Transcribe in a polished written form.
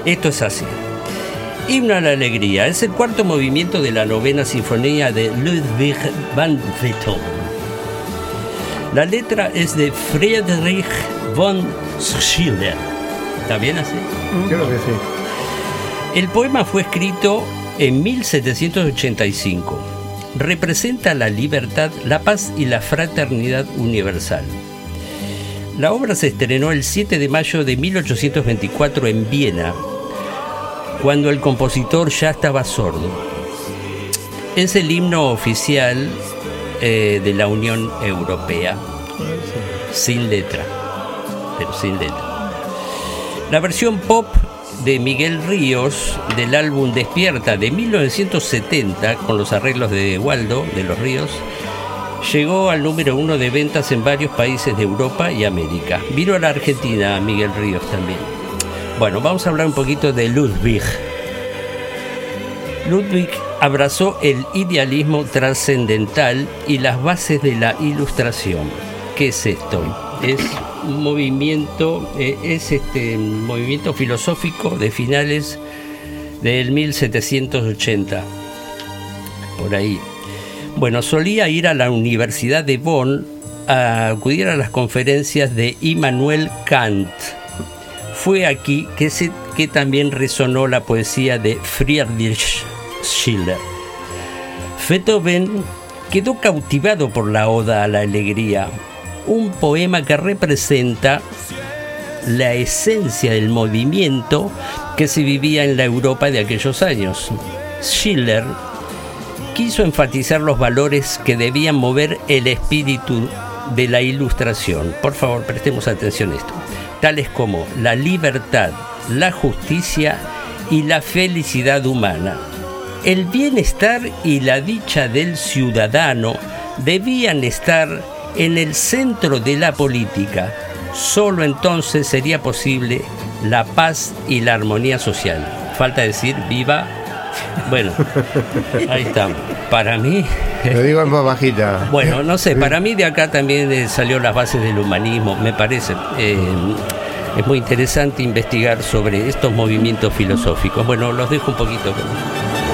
Esto es así. Himno a la alegría. Es el cuarto movimiento de la novena sinfonía de Ludwig van Beethoven. La letra es de Friedrich von Schiller. ¿Está bien así? Creo que sí. El poema fue escrito en 1785. Representa la libertad, la paz y la fraternidad universal. La obra se estrenó el 7 de mayo de 1824 en Viena, cuando el compositor ya estaba sordo. Es el himno oficial de la Unión Europea, sin letra, pero sin letra. La versión pop de Miguel Ríos del álbum Despierta de 1970, con los arreglos de Waldo de los Ríos, llegó al número 1 de ventas en varios países de Europa y América. Vino a la Argentina Miguel Ríos también. Bueno, vamos a hablar un poquito de Ludwig. Ludwig abrazó el idealismo trascendental y las bases de la Ilustración. ¿Qué es esto? Es un movimiento, movimiento filosófico de finales del 1780, por ahí. Bueno, solía ir a la Universidad de Bonn a acudir a las conferencias de Immanuel Kant. Fue aquí que también resonó la poesía de Friedrich Schiller. Beethoven quedó cautivado por la Oda a la Alegría, un poema que representa la esencia del movimiento que se vivía en la Europa de aquellos años. Schiller quiso enfatizar los valores que debían mover el espíritu de la Ilustración. Por favor, prestemos atención a esto. Tales como la libertad, la justicia y la felicidad humana. El bienestar y la dicha del ciudadano debían estar en el centro de la política. Solo entonces sería posible la paz y la armonía social. Falta decir viva. Bueno, ahí estamos. Para mí... Lo digo en voz bajita. Bueno, no sé, para mí de acá también salió las bases del humanismo, me parece. Es muy interesante investigar sobre estos movimientos filosóficos. Bueno, los dejo un poquito.